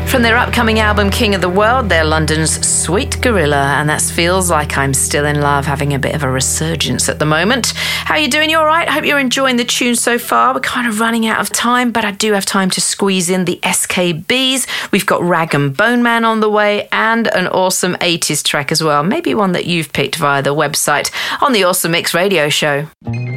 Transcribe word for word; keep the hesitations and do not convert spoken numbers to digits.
From their upcoming album King of the World, they're London's Sweet Gorilla, and that feels like I'm Still in Love, having a bit of a resurgence at the moment. How are you doing? You all right? Hope you're enjoying the tune so far. We're kind of running out of time, but I do have time to squeeze in the S K Bs. We've got Rag and Bone Man on the way, and an awesome eighties track as well. Maybe one that you've picked via the website on the Awesome Mix Radio Show.